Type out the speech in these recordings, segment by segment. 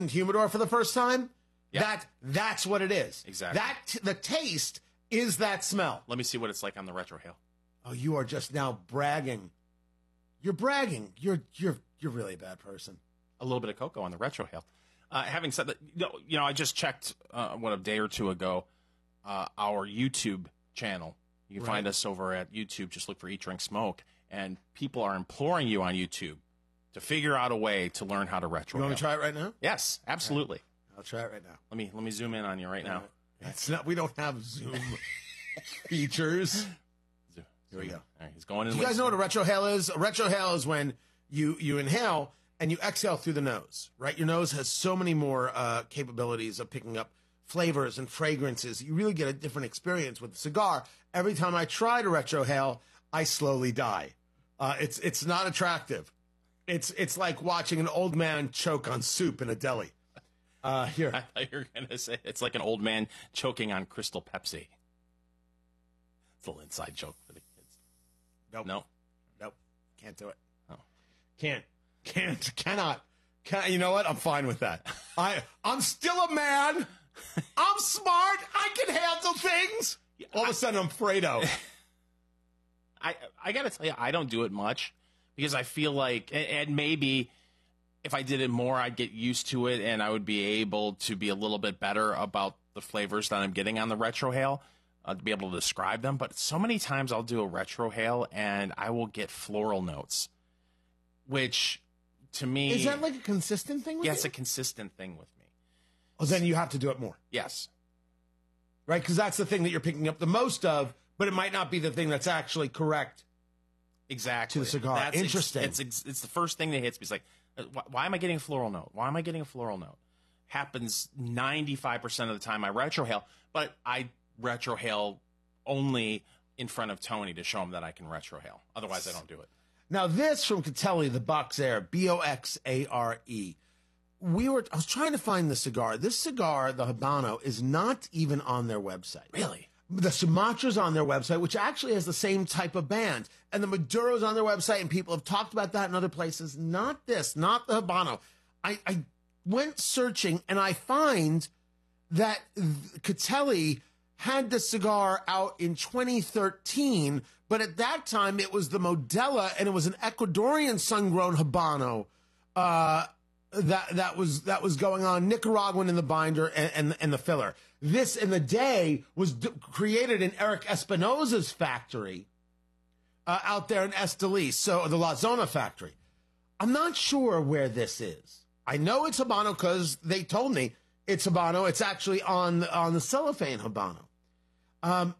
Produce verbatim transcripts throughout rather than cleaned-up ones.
humidor for the first time, Yeah. that that's what it is. Exactly. That the taste is that smell. Let me see what it's like on the retrohale. Oh, you are just now bragging. You're bragging. You're you're you're really a bad person. A little bit of cocoa on the retrohale. Uh, having said that, you know, you know I just checked uh, what a day or two ago uh, our YouTube channel. You can Right. find us over at YouTube. Just look for Eat, Drink, Smoke, and people are imploring you on YouTube to figure out a way to learn how to retrohale. You want me to try it right now? Yes, absolutely. Right. I'll try it right now. Let me let me zoom in on you right now. It's not. We don't have Zoom features. Here we go. All right, he's going in. Do you guys know what a retrohale is? A retrohale is when you you inhale and you exhale through the nose, right? Your nose has so many more uh, capabilities of picking up flavors and fragrances. You really get a different experience with a cigar. Every time I try to retrohale, I slowly die. Uh, it's it's not attractive. It's it's like watching an old man choke on soup in a deli. Uh, here, I thought you were going to say it's like an old man choking on Crystal Pepsi. It's a little inside joke for the kids. nope, No, nope, can't do it. Oh. Can't, can't, cannot. Can, you know what? I'm fine with that. I I'm still a man. I'm smart. I can handle things. All of a sudden, I'm Fredo. I I got to tell you, I don't do it much because I feel like, and, and maybe if I did it more, I'd get used to it and I would be able to be a little bit better about the flavors that I'm getting on the retrohale, uh, to be able to describe them. But so many times I'll do a retrohale and I will get floral notes, which to me Is that like a consistent thing with yeah, you? it's a consistent thing with me. Well, then you have to do it more, Yes. right? Because that's the thing that you're picking up the most of, but it might not be the thing that's actually correct. Exactly. To the cigar. That's ex- Interesting. It's, it's it's the first thing that hits me. It's like, uh, why, why am I getting a floral note? Why am I getting a floral note? Happens ninety-five percent of the time I retrohale, but I retrohale only in front of Tony to show him that I can retrohale. Otherwise, I don't do it. Now, this from Catelli, the Boxair, B O X A R E. We were, I was trying to find the cigar. This cigar, the Habano, is not even on their website. Really? The Sumatra's on their website, which actually has the same type of band. And the Maduro's on their website, and people have talked about that in other places. Not this, not the Habano. I, I went searching, and I find that Catelli had the cigar out in twenty thirteen, but at that time it was the Modella, and it was an Ecuadorian sun-grown Habano uh, that that was that was going on, Nicaraguan in the binder and, and, and the filler. This, in the day, was d- created in Eric Espinosa's factory uh, out there in Esteli, so the La Zona factory. I'm not sure where this is. I know it's Habano because they told me it's Habano. It's actually on on the cellophane Habano. Um,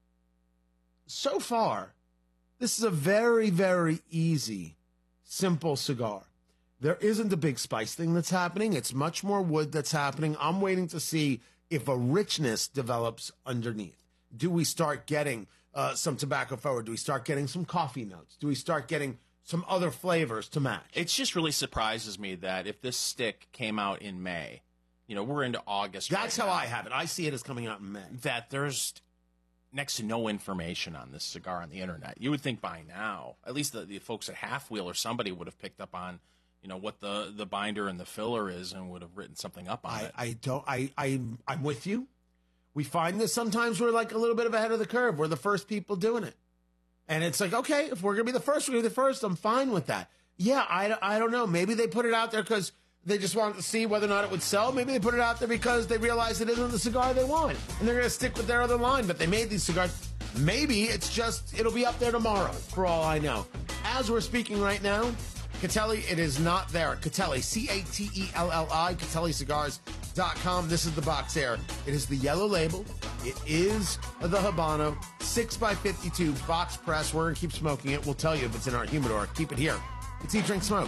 so far, this is a very, very easy, simple cigar. There isn't a big spice thing that's happening. It's much more wood that's happening. I'm waiting to see if a richness develops underneath. Do we start getting uh, some tobacco forward? Do we start getting some coffee notes? Do we start getting some other flavors to match? It just really surprises me that if this stick came out in May, you know, we're into August. That's right how now, I have it. I see it as coming out in May. that there's next to no information on this cigar on the internet. You would think by now, at least the, the folks at Half Wheel or somebody would have picked up on, you know, what the, the binder and the filler is and would have written something up on I, it. I don't. I, I. I'm with you. We find this sometimes we're like a little bit of ahead of the curve. We're the first people doing it, and it's like, okay, if we're gonna be the first, we're gonna be the first. I'm fine with that. Yeah, I, I don't know. Maybe they put it out there because they just wanted to see whether or not it would sell. Maybe they put it out there because they realized it isn't the cigar they want, and they're gonna stick with their other line. But they made these cigars. Maybe it's just it'll be up there tomorrow, for all I know. As we're speaking right now, Catelli, it is not there. Catelli, C A T E L L I, Catelli Cigars dot com. This is the Boxair. It is the yellow label. It is the Habano, six by fifty-two box press. We're going to keep smoking it. We'll tell you if it's in our humidor. Keep it here. It's Eat, Drink, Smoke.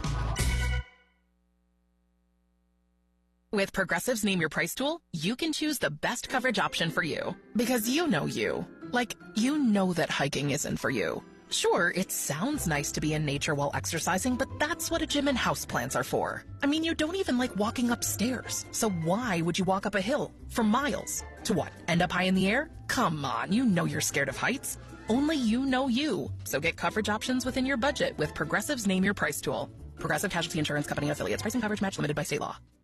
With Progressive's Name Your Price tool, you can choose the best coverage option for you. Because you know you. Like, you know that hiking isn't for you. Sure, it sounds nice to be in nature while exercising, but that's what a gym and houseplants are for. I mean, you don't even like walking upstairs. So why would you walk up a hill for miles? To what, end up high in the air? Come on, you know you're scared of heights. Only you know you. So get coverage options within your budget with Progressive's Name Your Price tool. Progressive Casualty Insurance Company affiliates. Price and coverage match limited by state law.